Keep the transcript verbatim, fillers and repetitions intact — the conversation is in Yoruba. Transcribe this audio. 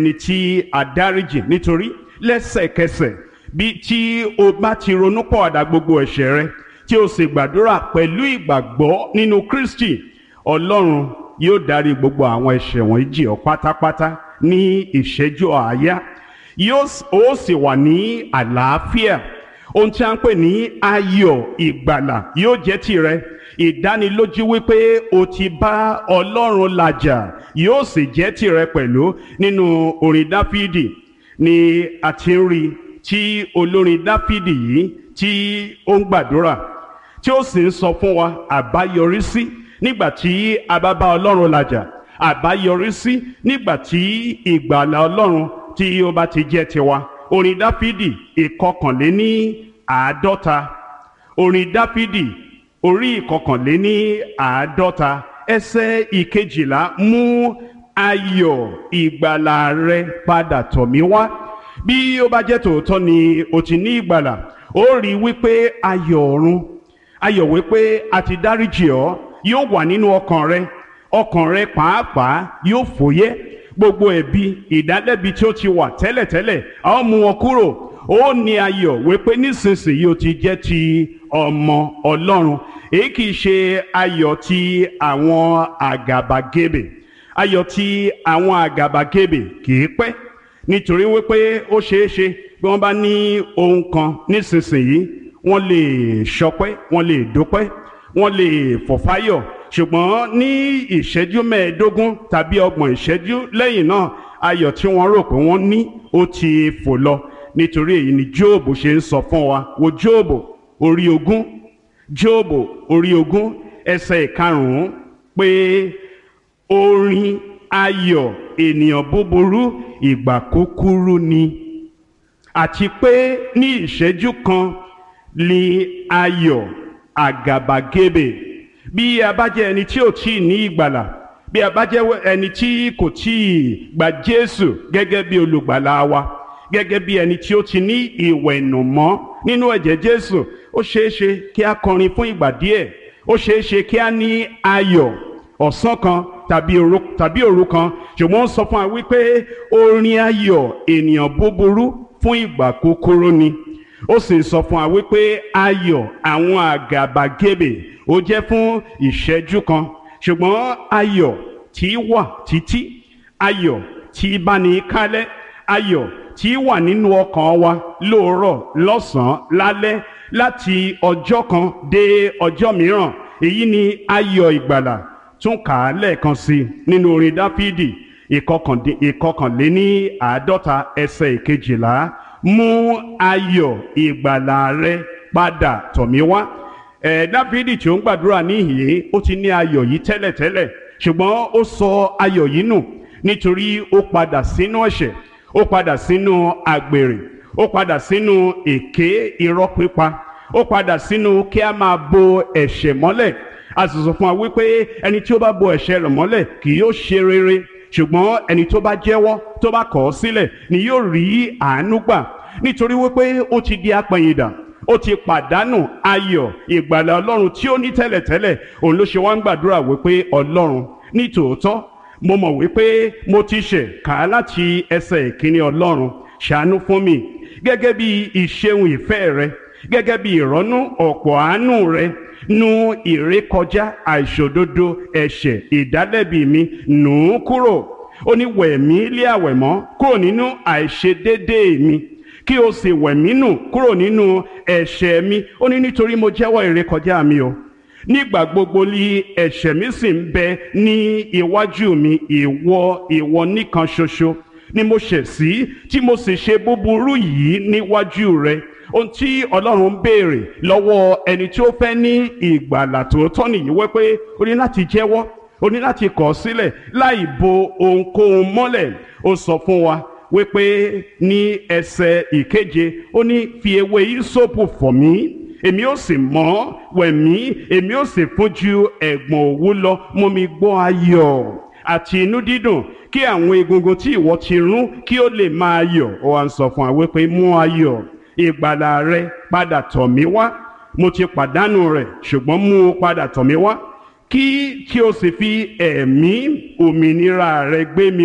ẹni tí a dáríjì, nítorí lẹ́sẹ̀kẹsẹ̀ bí tí o bá ti ronúpọ̀àdà gbogbo ẹ̀ṣẹ̀ rẹ tí o sì gbàdúrà pẹ̀lú ìgbàgbọ́ nínú Kristi, Ọlọ́run yóò dárí gbogbo àwọn ẹ̀ṣẹ̀ wọ̀nyí jì ọ́ pátápátá ní ìṣẹ́jú àáyá. Yóò ó sì wà ní àlàáfíà. Ohun tí a ń pè ní ayọ̀ ìgbàlà yóò jẹ́ tìrẹ. Ìdánilójú wípé o ti bá Ọlọ́run làjà yóò sì jẹ́ tìrẹ pẹ̀lú. Nínú orin Dáfídì ni a ti ń rí tí olórin Dáfídì yìí tí ó ń gbàdúrà tí ó sì ń sọ fún wa àbáyọrísí nígbà tí a bá bá Ọlọ́run làjà, àbáyọrísí nígbà tí ìgbàlà Ọlọ́run tí ó bá ti jẹ́ tiwa. Orin Dáfídì ìkọkànléní àádọ́ta, orin Dáfídì orí ìkọkànléní àádọ́ta ẹsẹ̀ ìkejìlá, mú ayọ̀ ìgbàlà rẹ padà tọ̀ mí wá. Bí ó bá jẹ́ tòótọ́ ni o ti ní ìgbàlà, ó rí wípé ayọ̀ ọ̀run, ayọ̀ wípé a ti dáríjì ọ́ yóò wà nínú ọkàn rẹ. Ọkàn rẹ pàápàá yóò fòyẹ́. Gbogbo ẹ̀bi ìdálẹ́bi tí ó ti wà tẹ́lẹ̀tẹ́lẹ̀ a ó mú wọn kúrò. Ó ní ayọ̀ wípé nísinsìnyí o ti jẹ́ ti ọmọ Ọlọ́run. Èyí kì í ṣe ayọ̀ ti àwọn àgàbàgebè. Ayọ̀ ti àwọn àgàbàgebè kì í pẹ́, nítorí wípé ó ṣeé ṣe bí wọ́n bá ní ohun kan nísinsìnyí wọ́n lè ṣọpẹ́, wọ́n lè dúpẹ́, wọ́n lè fọ̀fáyọ̀, ṣùgbọ́n ní ìṣẹ́jú mẹ́ẹ̀ẹ́dógún tàbí ọgbọ̀n ìṣẹ́jú lẹ́yìn náà ayọ̀ tí wọ́n rò pé wọ́n ní ó ti fò lọ. Nítorí èyí ni Jóòbù ṣe ń sọ fún wa. Wo Jóòbù orí ogún, Jóòbù orí ogún ẹsẹ̀ ìkarùn-ún pé orin ayọ̀ ènìyàn búburú ìgbà kúkúrú ni, àti pé ní ìṣẹ́jú kan ni ayọ̀ àgàbàgebè. Bí a bá jẹ́ ẹni tí ò tí ì ní ìgbàlà, bí a bá jẹ́ ẹni tí kò tí ì gba Jésù gẹ́gẹ́ bí olùgbàlà wa, gẹ́gẹ́ bí ẹni tí ó ti ní ìwẹ̀nùmọ́ nínú ẹ̀jẹ̀ Jésù, ó ṣeé ṣe kí a kọrin fún ìgbà díẹ̀, ó ṣeé ṣe kí a ní ayọ̀ ọ̀sán kan tàbí òru tàbí òru kan, ṣùgbọ́n ó sọ fún wa wípé orin ayọ̀ ènìyàn búburú fún ìgbà kúkúrú ni. Ó sì sọ fún wa wípé ayọ̀ àwọn àgàbàgebè ó jẹ́ fún ìṣẹ́jú kan, ṣùgbọ́n ayọ̀ tí wà títí, ayọ̀ tí bá ní kálẹ̀, ayọ̀ tí wà nínú ọkàn wa lóòrọ̀ lọ́sàn-án lálẹ́ láti ọjọ́ kan dé ọjọ́ mìíràn. Èyí ni ayọ̀ ìgbàlà. Tún kà á lẹ́ẹ̀kan sí nínú orin Dáfídì ìkọkànléní àádọ́ta ẹsẹ̀ ìkejìlá, mú ayọ̀ ìgbàlà rẹ padà tọ̀ mí wá. Ẹ̀ Dáfídì tí ó ń gbàdúrà níhìn-ín ó ti ní ayọ̀ yìí tẹ́lẹ̀tẹ́lẹ̀, ṣùgbọ́n ó sọ ayọ̀ yìí nù nítorí ó padà sínú ẹ̀ṣẹ̀, ó padà sínú àgbèrè, ó padà sínú èké irọ́ pípa, ó padà sínú kí a máa bo ẹ̀ṣẹ̀ mọ́lẹ̀. A sì sọ fún wa wípé ẹni tí ó bá bo ẹ̀ṣẹ̀ rẹ̀ mọ́lẹ̀ kì yóò ṣe rere, ṣùgbọ́n ẹni tó bá jẹ́wọ́ tó bá kọ̀ ọ́ sílẹ̀ ni yóò rí àánú gbà. Nítorí wípé ó ti di apẹ̀yìndà, ó ti pàdánù ayọ̀ ìgbàlà Ọlọ́run tí ó ní tẹ́lẹ̀tẹ́lẹ̀. Òun ló ṣe wá ń gbàdúrà wípé Ọlọ́run, ní tòótọ́ mo mọ̀ wípé mo ti ṣẹ̀, kà á láti ẹsẹ̀ ìkíní. Ọlọ́run ṣàánú fún mi gẹ́gẹ́ bí ìṣeun ìfẹ́ rẹ, gẹ́gẹ́ bí ìrọ́nú ọ̀pọ̀ àánú rẹ, nu ìrékọjá àìṣòdodo ẹ̀ṣẹ̀ ìdálẹ́bi mi, nù ú kúrò. Ó ní wẹ̀ mí lé àwẹ̀mọ́ kúrò nínú àìṣedéédéé mi, kí o sì wẹ̀ mí nù kúrò nínú ẹ̀ṣẹ̀ mi. Ó ní nítorí mo jẹ́wọ́ ìrékọjá mi o, nígbà gbogbo ni ẹ̀ṣẹ̀ mi sì ń bẹ ní iwájú mi. Ìwọ ìwọ nìkan ṣoṣo ni mo ṣẹ̀ sí, tí mo sì ṣe búburú yìí níwájú rẹ. Ohun tí Ọlọ́run ń béèrè lọ́wọ́ ẹni tí ó fẹ́ ní ìgbàlà tòótọ́ nìyí, wípé o ní láti jẹ́wọ́, o ní láti kọ̀ ọ́ sílẹ̀ láì bo ohunkóhun mọ́lẹ̀. Ó sọ fún wa wípé ní ẹsẹ̀ ìkeje, ó ní fi ewé ìsopù fọ̀ mí, èmi ó sì mọ́, wẹ̀ mí, èmi ó sì fún ju ẹ̀gbọ̀n òwú lọ. Mú mi gbọ́ ayọ̀ àti inú dídùn, kí àwọn egungun tí ìwọ ti rún kí ó lè máa yọ̀. Ó wá ń sọ fún wa wípé mú ayọ̀ ìgbàlà rẹ padà tọ̀ mí wá. Mo ti pàdánù rẹ̀, ṣùgbọ́n mú o padà tọ̀ mí wá, kí kí o sì fi ẹ̀mí òmìnira rẹ gbé mi